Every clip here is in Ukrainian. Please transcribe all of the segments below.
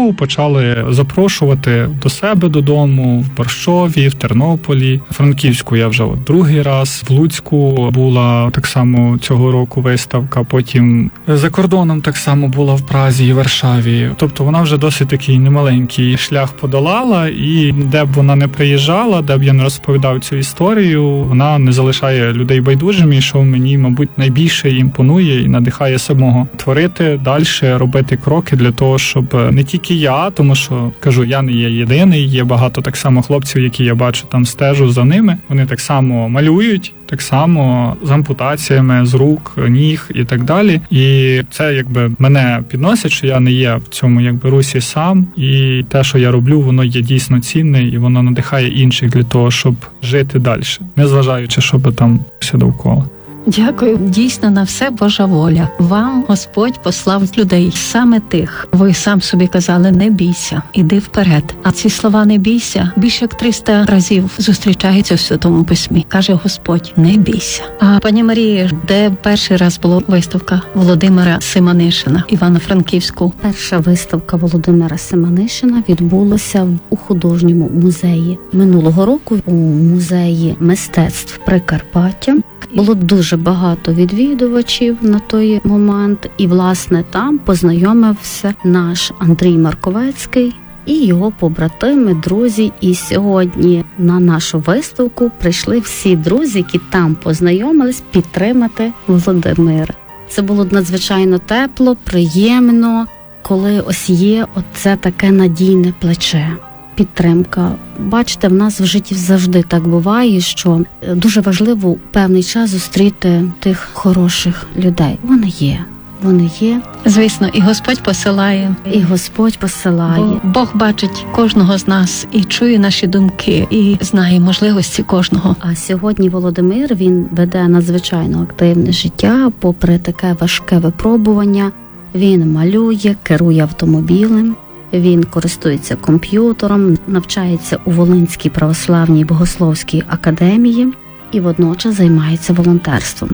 знову почали запрошувати до себе додому, в Борщові, в Тернополі. В Франківську я вже другий раз, в Луцьку була так само цього року виставка, потім за кордоном так само була в Празі і Варшаві. Тобто вона вже досить такий немаленький шлях подолала, і де б вона не приїжджала, де б я не розповідав цю історію, вона не залишає людей байдужими, що мені, мабуть, найбільше імпонує і надихає самого творити далі, робити кроки для того, щоб не тільки я, тому що, кажу, я не є єдиний, є багато так само хлопців, які я бачу там, стежу за ними, вони так само малюють, так само з ампутаціями, з рук, ніг і так далі. І це якби мене підносить, що я не є в цьому якби русі сам, і те, що я роблю, воно є дійсно цінне, і воно надихає інших для того, щоб жити далі, незважаючи, що би там все довкола. Дякую. Дійсно, на все Божа воля. Вам Господь послав людей, саме тих. Ви сам собі казали, не бійся, іди вперед. А ці слова «не бійся» більше як 300 разів зустрічаються в Святому Письмі. Каже Господь, не бійся. А пані Марії, де перший раз була виставка Володимира Семенишина, Івано-Франківську? Перша виставка Володимира Семенишина відбулася у художньому музеї. Минулого року у музеї мистецтв Прикарпаття. Було дуже багато відвідувачів на той момент, і, власне, там познайомився наш Андрій Марковецький і його побратими, друзі. І сьогодні на нашу виставку прийшли всі друзі, які там познайомились, підтримати Володимира. Це було надзвичайно тепло, приємно, коли ось є оце таке надійне плече. Підтримка. Бачите, в нас в житті завжди так буває, що дуже важливо певний час зустріти тих хороших людей. Вони є. Звісно, і Господь посилає. Бог бачить кожного з нас і чує наші думки, і знає можливості кожного. А сьогодні Володимир, він веде надзвичайно активне життя, попри таке важке випробування. Він малює, керує автомобілем. Він користується комп'ютером, навчається у Волинській православній богословській академії і водночас займається волонтерством.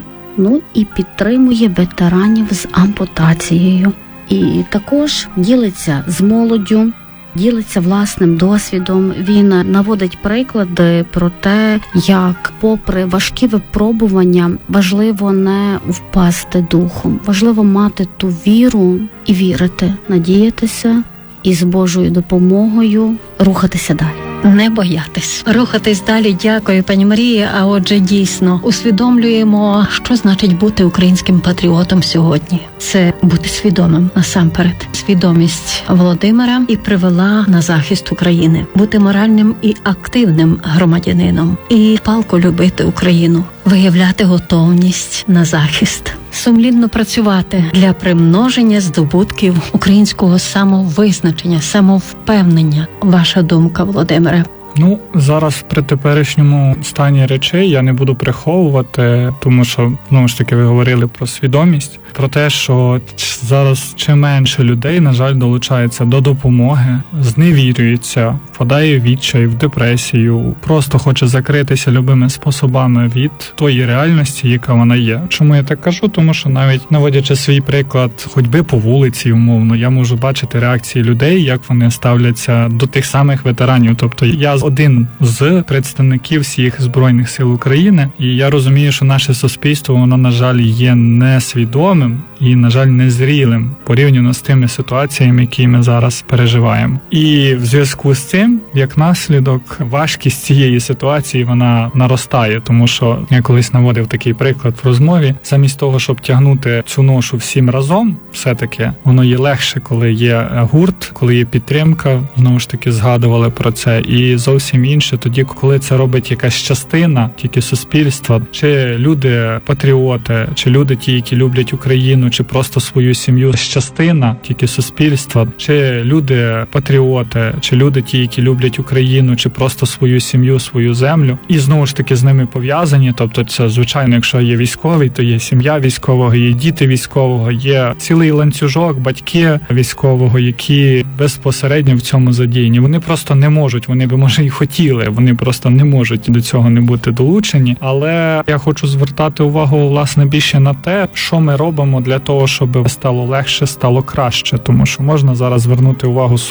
І підтримує ветеранів з ампутацією. І також ділиться з молоддю, ділиться власним досвідом. Він наводить приклади про те, як попри важкі випробування важливо не впасти духом, важливо мати ту віру і вірити, надіятися, і з Божою допомогою рухатися далі. Не боятись. Рухатись далі. Дякую, пані Марії. А отже, дійсно, усвідомлюємо, що значить бути українським патріотом сьогодні. Це бути свідомим насамперед. Свідомість Володимира і привела на захист України. Бути моральним і активним громадянином. І палко любити Україну. Виявляти готовність на захист. Сумлінно працювати для примноження здобутків українського самовизначення, самовпевнення. Ваша думка, Володимире? Зараз при теперішньому стані речей я не буду приховувати, тому що, знову ж таки, ви говорили про свідомість, про те, що зараз чим менше людей, на жаль, долучається до допомоги, зневірюється, впадає в відчай, в депресію, просто хоче закритися любими способами від тої реальності, яка вона є. Чому я так кажу? Тому що навіть наводячи свій приклад ходьби по вулиці, умовно, я можу бачити реакції людей, як вони ставляться до тих самих ветеранів. Тобто я один з представників всіх Збройних сил України, і я розумію, що наше суспільство, воно, на жаль, є несвідомим і, на жаль, незрілим порівняно з тими ситуаціями, які ми зараз переживаємо. І в зв'язку з цим, як наслідок, важкість цієї ситуації, вона наростає, тому що я колись наводив такий приклад в розмові, замість того, щоб тягнути цю ношу всім разом, все-таки воно є легше, коли є гурт, коли є підтримка, знову ж таки згадували про це, і зовсім інше тоді, коли це робить якась частина тільки суспільства, чи люди-патріоти, чи люди ті, які люблять Україну, чи просто свою сім'ю, частина тільки суспільства, чи люди-патріоти, чи люди ті, які люблять Україну, чи просто свою сім'ю, свою землю, і знову ж таки з ними пов'язані, тобто це, звичайно, якщо є військовий, то є сім'я військового, є діти військового, є цілий ланцюжок, батьки військового, які безпосередньо в цьому задіяні. Вони просто не можуть, вони би, може, і хотіли, вони просто не можуть до цього не бути долучені. Але я хочу звертати увагу, власне, більше на те, що ми робимо для того, щоб стало легше, стало краще. Тому що можна зараз звернути увагу